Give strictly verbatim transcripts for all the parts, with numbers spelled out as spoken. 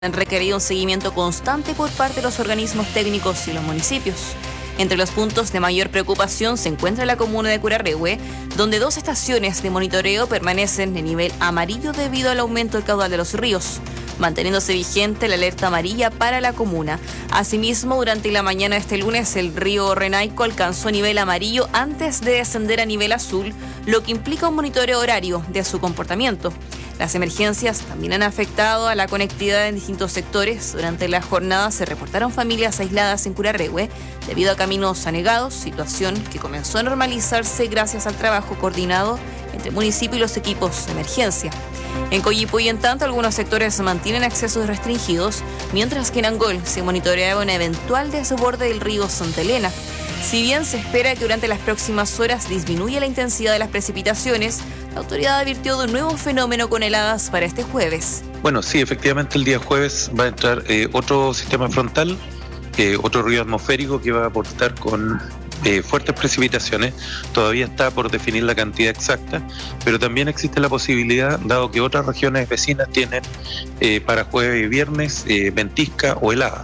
han requerido un seguimiento constante por parte de los organismos técnicos y los municipios. Entre los puntos de mayor preocupación se encuentra la comuna de Curarrehue, donde dos estaciones de monitoreo permanecen en nivel amarillo debido al aumento del caudal de los ríos, manteniéndose vigente la alerta amarilla para la comuna. Asimismo, durante la mañana de este lunes, el río Renaico alcanzó nivel amarillo antes de descender a nivel azul, lo que implica un monitoreo horario de su comportamiento. Las emergencias también han afectado a la conectividad en distintos sectores. Durante la jornada se reportaron familias aisladas en Curarrehue debido a caminos anegados, situación que comenzó a normalizarse gracias al trabajo coordinado entre el municipio y los equipos de emergencia. En Coyhaique, en tanto, algunos sectores mantienen accesos restringidos, mientras que en Angol se monitoreaba un eventual desborde del río Santa Elena. Si bien se espera que durante las próximas horas disminuya la intensidad de las precipitaciones, la autoridad advirtió de un nuevo fenómeno con heladas para este jueves. Bueno, sí, efectivamente el día jueves va a entrar eh, otro sistema frontal, eh, otro río atmosférico que va a aportar con eh, fuertes precipitaciones. Todavía está por definir la cantidad exacta, pero también existe la posibilidad, dado que otras regiones vecinas tienen eh, para jueves y viernes eh, ventisca o helada.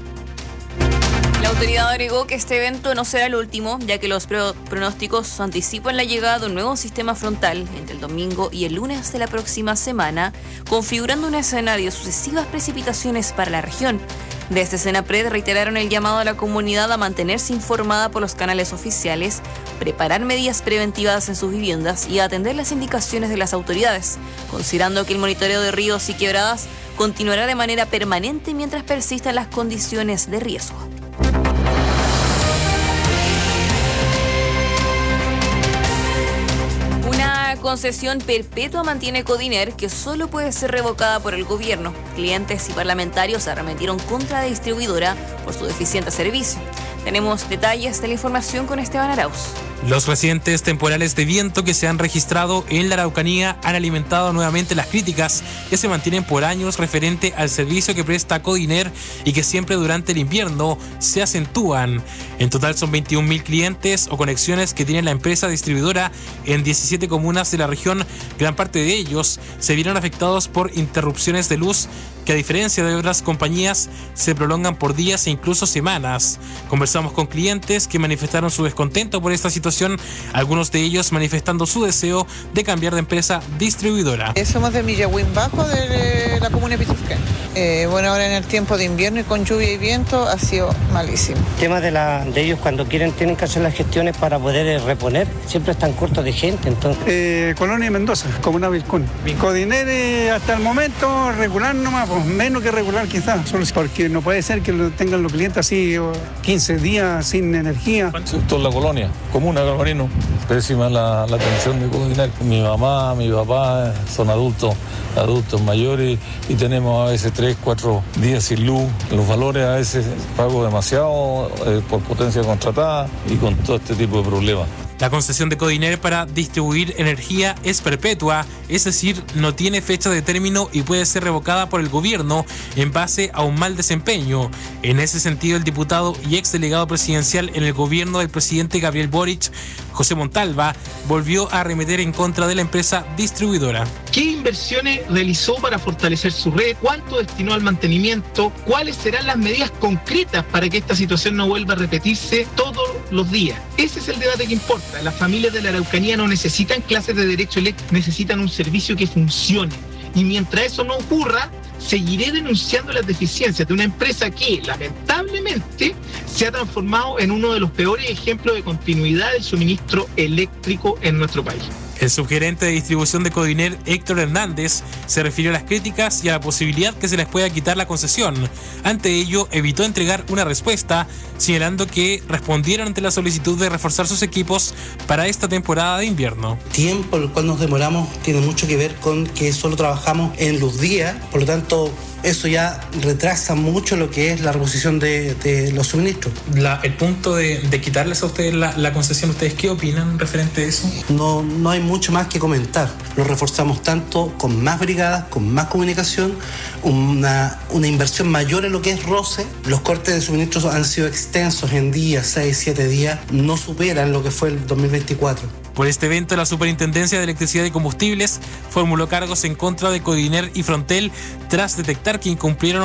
La autoridad agregó que este evento no será el último, ya que los pro- pronósticos anticipan la llegada de un nuevo sistema frontal entre el domingo y el lunes de la próxima semana, configurando un escenario de sucesivas precipitaciones para la región. Desde Senapred reiteraron el llamado a la comunidad a mantenerse informada por los canales oficiales, preparar medidas preventivas en sus viviendas y atender las indicaciones de las autoridades, considerando que el monitoreo de ríos y quebradas continuará de manera permanente mientras persistan las condiciones de riesgo. Concesión perpetua mantiene Codiner, que solo puede ser revocada por el gobierno. Clientes y parlamentarios se arremetieron contra la distribuidora por su deficiente servicio. Tenemos detalles de la información con Esteban Arauz. Los recientes temporales de viento que se han registrado en la Araucanía han alimentado nuevamente las críticas que se mantienen por años referente al servicio que presta Codiner y que siempre durante el invierno se acentúan. En total son veintiún mil clientes o conexiones que tiene la empresa distribuidora en diecisiete comunas de la región. Gran parte de ellos se vieron afectados por interrupciones de luz que, a diferencia de otras compañías, se prolongan por días e incluso semanas. Conversamos con clientes que manifestaron su descontento por esta situación, algunos de ellos manifestando su deseo de cambiar de empresa distribuidora. Somos de Millagüín Bajo, de la comuna de Pitufquén. Eh, bueno, ahora en el tiempo de invierno y con lluvia y viento ha sido malísimo. El tema de, la, de ellos cuando quieren tienen que hacer las gestiones para poder eh, reponer, siempre están cortos de gente. Entonces. Eh, Colonia Mendoza, comuna Vilcún. Codiner eh, hasta el momento regular nomás, pues, menos que regular quizás, solo porque no puede ser que lo tengan los clientes así quince días sin energía. Esto es la colonia, comuna Galvarino. Pésima la, la atención de Codiner. Mi mamá, mi papá son adultos, adultos mayores y tenemos a veces tres, cuatro días sin luz. Los valores a veces pago demasiado eh, por potencia contratada y con todo este tipo de problemas. La concesión de Codiner para distribuir energía es perpetua, es decir, no tiene fecha de término y puede ser revocada por el gobierno en base a un mal desempeño. En ese sentido, el diputado y exdelegado presidencial en el gobierno del presidente Gabriel Boric, José Montalva, volvió a arremeter en contra de la empresa distribuidora. ¿Qué inversiones realizó para fortalecer su red? ¿Cuánto destinó al mantenimiento? ¿Cuáles serán las medidas concretas para que esta situación no vuelva a repetirse todos los días? Ese es el debate que importa. Las familias de la Araucanía no necesitan clases de derecho eléctrico, necesitan un servicio que funcione. Y mientras eso no ocurra, seguiré denunciando las deficiencias de una empresa que, lamentablemente, se ha transformado en uno de los peores ejemplos de continuidad del suministro eléctrico en nuestro país. El subgerente de distribución de Codiner, Héctor Hernández, se refirió a las críticas y a la posibilidad que se les pueda quitar la concesión. Ante ello, evitó entregar una respuesta, señalando que respondieron ante la solicitud de reforzar sus equipos para esta temporada de invierno. El tiempo en el cual nos demoramos tiene mucho que ver con que solo trabajamos en los días, por lo tanto, eso ya retrasa mucho lo que es la reposición de, de los suministros. La, el punto de, de quitarles a ustedes la, la concesión, ¿ustedes qué opinan referente a eso? No, no hay mucho más que comentar. Lo reforzamos tanto con más brigadas, con más comunicación, una, una inversión mayor en lo que es roce. Los cortes de suministros han sido extensos en días, seis, siete días, no superan lo que fue el dos mil veinticuatro. Por este evento, la Superintendencia de Electricidad y Combustibles formuló cargos en contra de Codiner y Frontel tras detectar que incumplieron